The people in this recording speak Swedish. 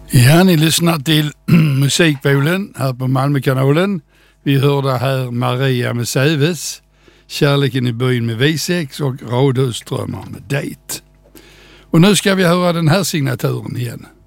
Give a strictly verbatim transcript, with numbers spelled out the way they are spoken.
Ja, ni lyssnar till Musikvolen här på Malmökanalen. Vi hörde här Maria med Säves, Kärleken i byn med V sex och Radhusdrömmar med Date. Och nu ska vi höra den här signaturen igen.